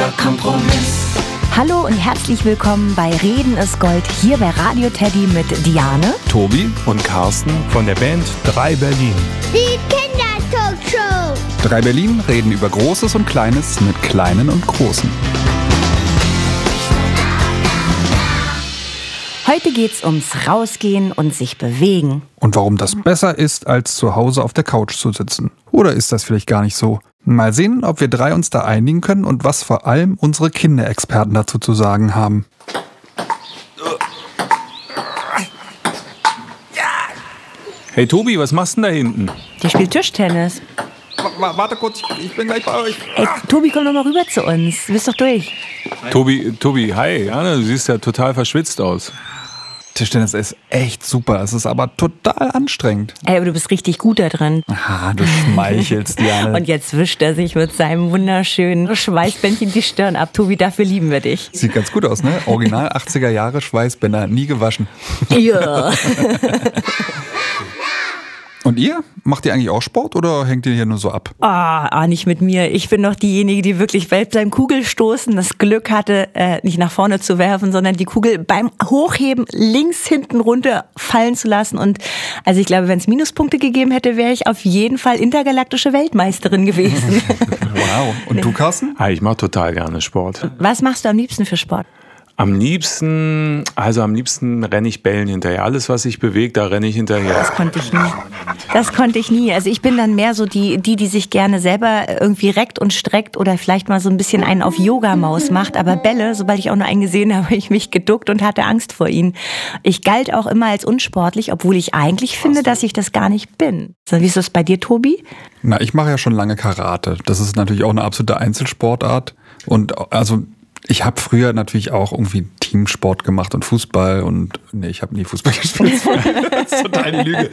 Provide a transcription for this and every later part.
guter Kompromiss. Hallo und herzlich willkommen bei Reden ist Gold hier bei Radio Teddy mit Diane, Tobi und Carsten von der Band 3 Berlin. Die Kindertalkshow. 3 Berlin reden über Großes und Kleines mit Kleinen und Großen. Heute geht's ums Rausgehen und sich bewegen. Und warum das besser ist, als zu Hause auf der Couch zu sitzen. Oder ist das vielleicht gar nicht so? Mal sehen, ob wir 3 uns da einigen können und was vor allem unsere Kinderexperten dazu zu sagen haben. Hey Tobi, was machst du denn da hinten? Der spielt Tischtennis. Warte kurz, ich bin gleich bei euch. Ey, Tobi, komm doch mal rüber zu uns. Du bist doch durch. Tobi, hi. Ja, du siehst ja total verschwitzt aus. Tischtennis ist echt super, es ist aber total anstrengend. Ey, aber du bist richtig gut da drin. Ah, du schmeichelst, Diane. Und jetzt wischt er sich mit seinem wunderschönen Schweißbändchen die Stirn ab. Tobi, dafür lieben wir dich. Sieht ganz gut aus, ne? Original 80er Jahre Schweißbänder, nie gewaschen. Ja. Und ihr? Macht ihr eigentlich auch Sport oder hängt ihr hier nur so ab? Nicht mit mir. Ich bin doch diejenige, die wirklich beim Kugelstoßen das Glück hatte, nicht nach vorne zu werfen, sondern die Kugel beim Hochheben links hinten runter fallen zu lassen. Und also ich glaube, wenn es Minuspunkte gegeben hätte, wäre ich auf jeden Fall intergalaktische Weltmeisterin gewesen. Wow. Und du, Carsten? Ich mache total gerne Sport. Was machst du am liebsten für Sport? Am liebsten renne ich Bällen hinterher. Alles, was sich bewegt, da renne ich hinterher. Das konnte ich nie. Also ich bin dann mehr so die sich gerne selber irgendwie reckt und streckt oder vielleicht mal so ein bisschen einen auf Yoga-Maus macht. Aber Bälle, sobald ich auch nur einen gesehen habe, habe ich mich geduckt und hatte Angst vor ihnen. Ich galt auch immer als unsportlich, obwohl ich eigentlich finde, dass ich das gar nicht bin. So, wie ist das bei dir, Tobi? Na, ich mache ja schon lange Karate. Das ist natürlich auch eine absolute Einzelsportart. Und also ich habe früher natürlich auch irgendwie Teamsport gemacht und Fußball und nee, ich habe nie Fußball gespielt. Das ist total die Lüge.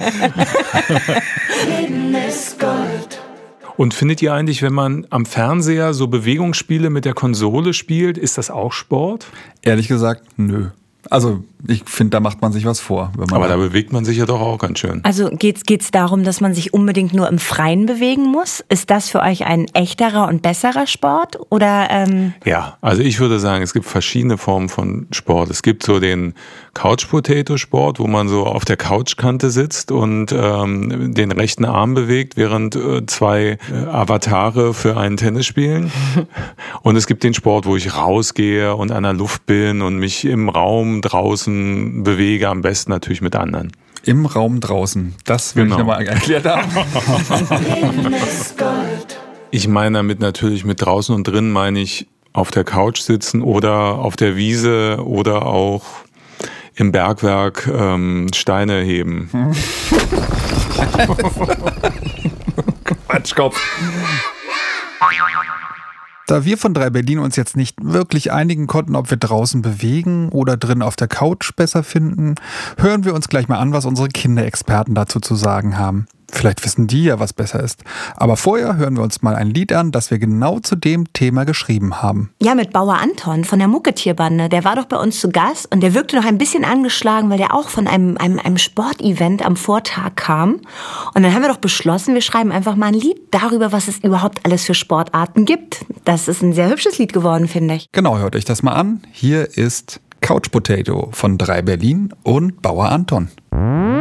Reden ist Gold. Und findet ihr eigentlich, wenn man am Fernseher so Bewegungsspiele mit der Konsole spielt, ist das auch Sport? Ehrlich gesagt, nö. Also ich finde, da macht man sich was vor. Aber da bewegt man sich ja doch auch ganz schön. Also geht's darum, dass man sich unbedingt nur im Freien bewegen muss? Ist das für euch ein echterer und besserer Sport? Oder Ja, also ich würde sagen, es gibt verschiedene Formen von Sport. Es gibt so den Couch-Potato-Sport, wo man so auf der Couchkante sitzt und den rechten Arm bewegt, während 2 Avatare für einen Tennis spielen. Und es gibt den Sport, wo ich rausgehe und an der Luft bin und mich im Raum draußen bewege, am besten natürlich mit anderen. Im Raum draußen. Das will ich nochmal erklärt haben. Reden ist Gold. Ich meine damit natürlich mit draußen und drin meine ich auf der Couch sitzen oder auf der Wiese oder auch im Bergwerk Steine heben. Quatschkopf. Da wir von 3 Berlin uns jetzt nicht wirklich einigen konnten, ob wir draußen bewegen oder drin auf der Couch besser finden, hören wir uns gleich mal an, was unsere Kinderexperten dazu zu sagen haben. Vielleicht wissen die ja, was besser ist. Aber vorher hören wir uns mal ein Lied an, das wir genau zu dem Thema geschrieben haben. Ja, mit Bauer Anton von der Mucketierbande. Der war doch bei uns zu Gast und der wirkte noch ein bisschen angeschlagen, weil der auch von einem Sportevent am Vortag kam. Und dann haben wir doch beschlossen, wir schreiben einfach mal ein Lied darüber, was es überhaupt alles für Sportarten gibt. Das ist ein sehr hübsches Lied geworden, finde ich. Genau, hört euch das mal an. Hier ist Couch Potato von 3 Berlin und Bauer Anton.